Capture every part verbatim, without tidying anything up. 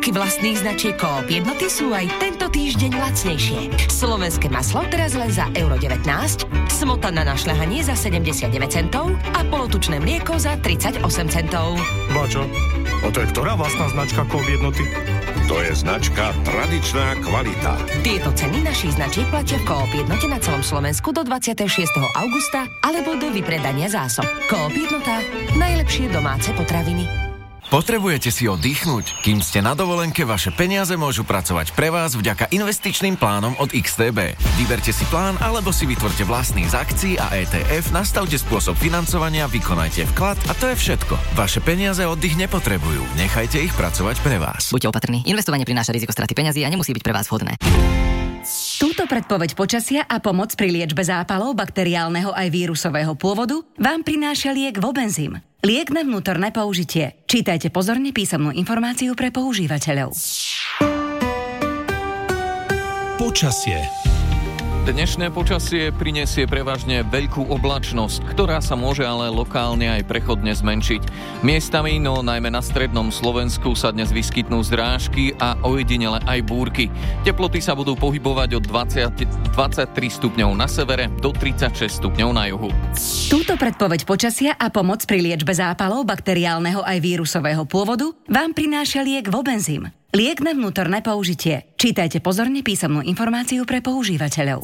Dodávky vlastných značiek Coop Jednoty sú aj tento týždeň lacnejšie. Slovenské maslo teraz len za euro devätnásť, smotana na šľahanie za sedemdesiatdeväť centov a polotučné mlieko za tridsaťosem centov. Báčo, a to je ktorá vlastná značka Coop Jednoty? To je značka Tradičná kvalita. Tieto ceny našich značiek platia v Coop Jednote na celom Slovensku do dvadsiateho šiesteho augusta alebo do vypredania zásob. Coop Jednota. Najlepšie domáce potraviny. Potrebujete si oddychnúť? Kým ste na dovolenke, vaše peniaze môžu pracovať pre vás vďaka investičným plánom od iks té bé. Vyberte si plán alebo si vytvorte vlastný z akcií a é té ef, nastavte spôsob financovania, vykonajte vklad a to je všetko. Vaše peniaze oddych nepotrebujú. Nechajte ich pracovať pre vás. Buďte opatrní. Investovanie prináša riziko straty peňazí a nemusí byť pre vás vhodné. Túto predpoveď počasia a pomoc pri liečbe zápalov bakteriálneho aj vírusového pôvodu vám prináša liek Vobenzym. Liek na vnútorné použitie. Čítajte pozorne písomnú informáciu pre používateľov. Počasie. Dnešné počasie prinesie prevažne veľkú oblačnosť, ktorá sa môže ale lokálne aj prechodne zmenšiť. Miestami, no najmä na strednom Slovensku sa dnes vyskytnú zrážky a ojedinele aj búrky. Teploty sa budú pohybovať od dvadsať, dvadsaťtri stupňov na severe do tridsaťšesť stupňov na juhu. Túto predpoveď počasia a pomoc pri liečbe zápalov bakteriálneho aj vírusového pôvodu vám prináša liek Vobenzym. Liek na vnútorné použitie. Čítajte pozorne písomnú informáciu pre používateľov.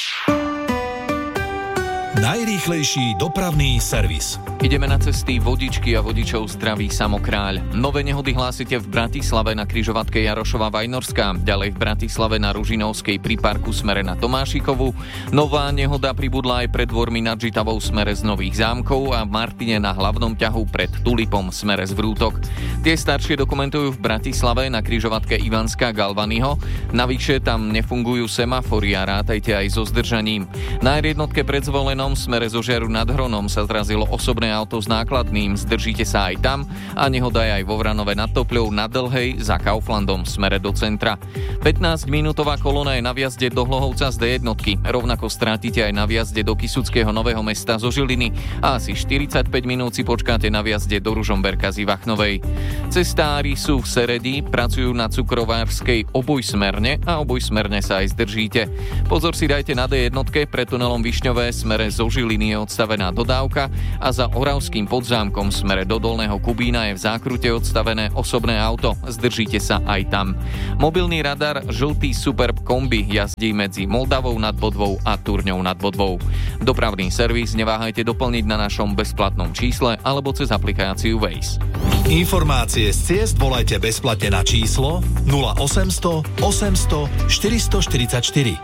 Najrýchlejší dopravný servis. Ideme na cesty vodičky a vodičov zdraví Samokráľ. Nové nehody hlásite v Bratislave na križovatke Jarošova Vajnorská, ďalej v Bratislave na Ružinovskej pri parku smere na Tomášikovu. Nová nehoda pribudla aj pred dvormi nad Žitavou smere z Nových Zámkov a v Martine na hlavnom ťahu pred Tulipom smere z Vrútok. Tie staršie dokumentujú v Bratislave na križovatke Ivanská Galvanyho. Navyše tam nefungujú semafory a rátajte aj so zdržaním. Na jednotke pred Zvolenom smere zo Žiaru nad Hronom sa zrazilo osobné auto s nákladným, zdržíte sa aj tam a nehoda je aj vo Vranove nad Topľou na Dlhej za Kauflandom smere do centra. pätnásťminútová kolóna je na vjazde do Hlohovca z dé jednotky, rovnako strátite aj na vjazde do Kysuckého Nového Mesta zo Žiliny a asi štyridsaťpäť minút si počkáte na vjazde do Ružomberka z Ivachnovej. Cestári sú v Seredi, pracujú na Cukrovárskej obojsmerne a obojsmerne sa aj zdržíte. Pozor si dajte na dé jednotke, pred tunelom Višňové smere zo Žiliny je odstavená dodávka a za Oravským Podzámkom smere do Dolného Kubína je v zákrute odstavené osobné auto. Zdržíte sa aj tam. Mobilný radar žltý Superb kombi jazdí medzi Moldavou nad Bodvou a Turňou nad Bodvou. Dopravný servis neváhajte doplniť na našom bezplatnom čísle alebo cez aplikáciu Waze. Informácie z ciest volajte bezplatne na číslo nula osemsto osemsto štyristoštyridsaťštyri.